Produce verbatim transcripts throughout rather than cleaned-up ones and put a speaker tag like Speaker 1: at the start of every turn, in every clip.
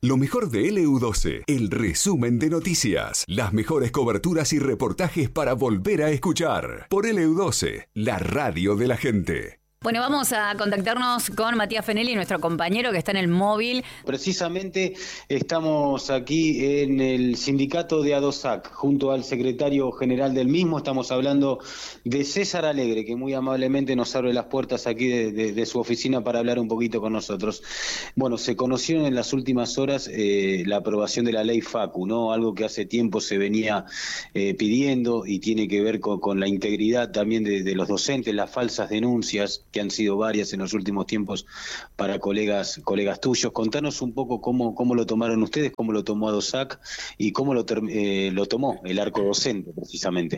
Speaker 1: Lo mejor de L U doce, el resumen de noticias, las mejores coberturas y reportajes para volver a escuchar. Por L U doce, la radio de la gente.
Speaker 2: Bueno, vamos a contactarnos con Matías Fenelli, nuestro compañero que está en el móvil.
Speaker 3: Precisamente estamos aquí en el sindicato de ADOSAC, junto al secretario general del mismo. Estamos hablando de César Alegre, que muy amablemente nos abre las puertas aquí de, de, de su oficina para hablar un poquito con nosotros. Bueno, se conoció en las últimas horas eh, la aprobación de la ley FACU, ¿no? Algo que hace tiempo se venía eh, pidiendo y tiene que ver con, con la integridad también de, de los docentes, las falsas denuncias, que han sido varias en los últimos tiempos para colegas colegas tuyos. Contanos un poco cómo cómo lo tomaron ustedes, cómo lo tomó ADOSAC y cómo lo, eh, lo tomó el arco docente, precisamente.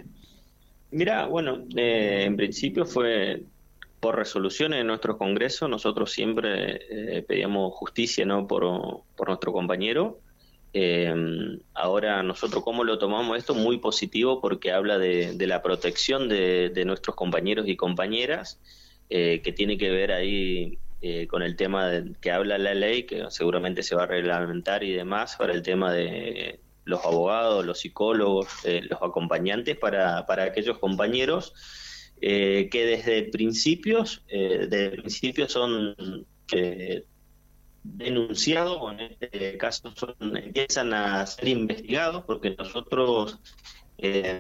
Speaker 4: Mira, bueno, eh, en principio fue por resoluciones de nuestro Congreso. Nosotros siempre eh, pedíamos justicia, ¿no?, por, por nuestro compañero. Eh, ahora nosotros cómo lo tomamos esto, muy positivo, porque habla de, de la protección de, de nuestros compañeros y compañeras. Eh, que tiene que ver ahí eh, con el tema de, que habla la ley, que seguramente se va a reglamentar y demás, para el tema de los abogados, los psicólogos, eh, los acompañantes para, para aquellos compañeros eh, que desde principios, eh, desde principios son eh, denunciados, o en este caso son, empiezan a ser investigados, porque nosotros, eh,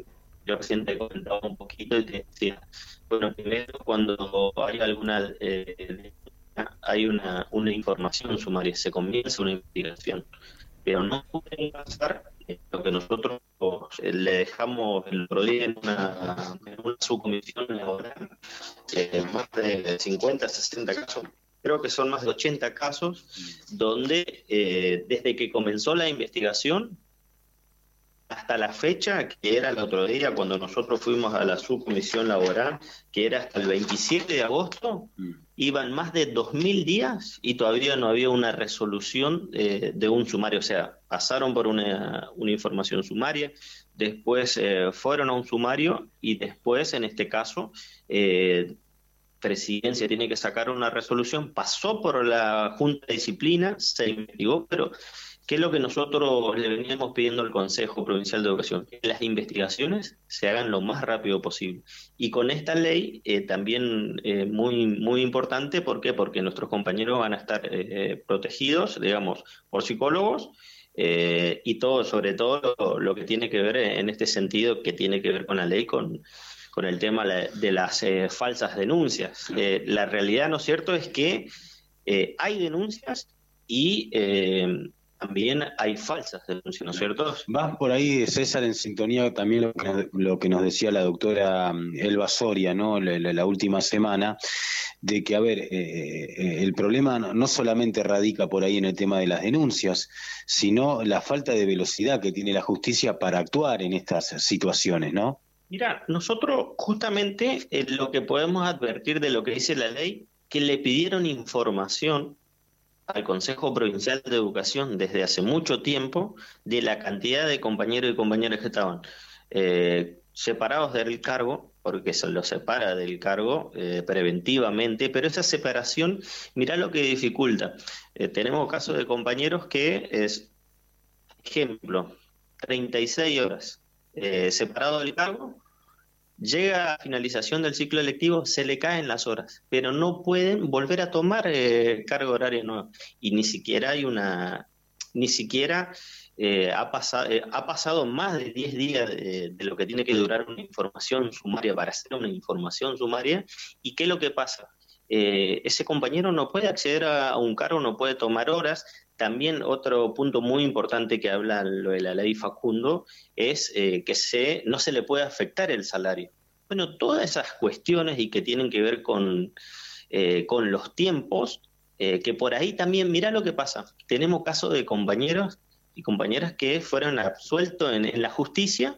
Speaker 4: yo recién te comentaba un poquito y te decía, bueno, primero cuando hay alguna eh, hay una, una información sumaria, se comienza una investigación, pero no puede pasar eh, lo que nosotros eh, le dejamos el otro día en una, en una subcomisión laboral, eh, más de cincuenta, sesenta casos, creo que son más de ochenta casos, donde eh, desde que comenzó la investigación hasta la fecha, que era el otro día cuando nosotros fuimos a la subcomisión laboral, que era hasta el veintisiete de agosto, mm. iban más de dos mil días y todavía no había una resolución eh, de un sumario. O sea, pasaron por una, una información sumaria, después eh, fueron a un sumario y después, en este caso, eh, Presidencia tiene que sacar una resolución, pasó por la Junta de Disciplina, se investigó, pero ¿qué es lo que nosotros le veníamos pidiendo al Consejo Provincial de Educación? Que las investigaciones se hagan lo más rápido posible. Y con esta ley eh, también eh, muy muy importante, ¿por qué? Porque nuestros compañeros van a estar eh, protegidos, digamos, por psicólogos, eh, y todo, sobre todo lo, lo que tiene que ver en este sentido, que tiene que ver con la ley, con, con el tema de las eh, falsas denuncias. Eh, la realidad, ¿no es cierto?, es que eh, hay denuncias y Eh, también hay falsas denuncias, ¿no es cierto?
Speaker 3: Vas por ahí, César, en sintonía también lo que, lo que nos decía la doctora Elba Soria, ¿no?, la, la, la última semana, de que, a ver, eh, el problema no, no solamente radica por ahí en el tema de las denuncias, sino la falta de velocidad que tiene la justicia para actuar en estas situaciones, ¿no?
Speaker 4: Mira, nosotros justamente eh, lo que podemos advertir de lo que dice la ley, que le pidieron información al Consejo Provincial de Educación desde hace mucho tiempo de la cantidad de compañeros y compañeras que estaban eh, separados del cargo, porque se los separa del cargo eh, preventivamente, pero esa separación, mirá lo que dificulta. Eh, tenemos casos de compañeros que, es ejemplo, treinta y seis horas eh, separados del cargo, llega a finalización del ciclo lectivo, se le caen las horas, pero no pueden volver a tomar eh, carga horaria nueva. Y ni siquiera hay una, ni siquiera eh, ha, pasado, eh, ha pasado más de diez días de, de lo que tiene que durar una información sumaria para hacer una información sumaria. ¿Y qué es lo que pasa? Eh, ese compañero no puede acceder a, a un cargo, no puede tomar horas. También otro punto muy importante que habla lo de la ley Facundo es eh, que se, no se le puede afectar el salario. Bueno, todas esas cuestiones y que tienen que ver con, eh, con los tiempos, eh, que por ahí también, mirá lo que pasa, tenemos casos de compañeros y compañeras que fueron absueltos en, en la justicia,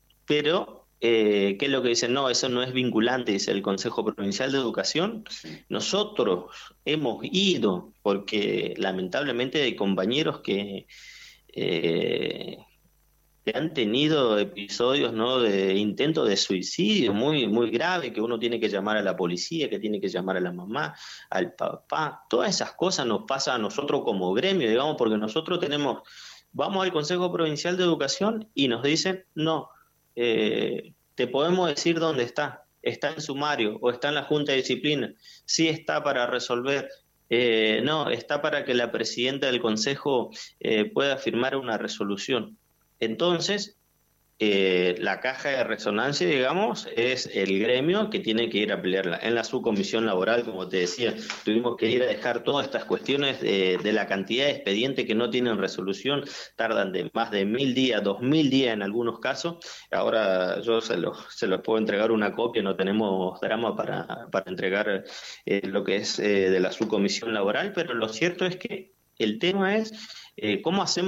Speaker 4: pero eh, ¿qué es lo que dicen? No, eso no es vinculante, dice el Consejo Provincial de Educación. Nosotros hemos ido, porque lamentablemente hay compañeros que, eh, que han tenido episodios, ¿no?, de intento de suicidio muy muy grave, que uno tiene que llamar a la policía, que tiene que llamar a la mamá, al papá. Todas esas cosas nos pasan a nosotros como gremio, digamos, porque nosotros tenemos, vamos al Consejo Provincial de Educación y nos dicen, no, eh, te podemos decir dónde está, está en sumario o está en la Junta de Disciplina, sí está para resolver. Eh, no, está para que la presidenta del Consejo eh, pueda firmar una resolución. Entonces, eh, la caja de resonancia, digamos, es el gremio que tiene que ir a pelearla. En la subcomisión laboral, como te decía, tuvimos que ir a dejar todas estas cuestiones de, de la cantidad de expedientes que no tienen resolución, tardan de más de mil días, dos mil días en algunos casos. Ahora yo se los, se los puedo entregar una copia, no tenemos drama para, para entregar eh, lo que es eh, de la subcomisión laboral, pero lo cierto es que el tema es eh, cómo hacemos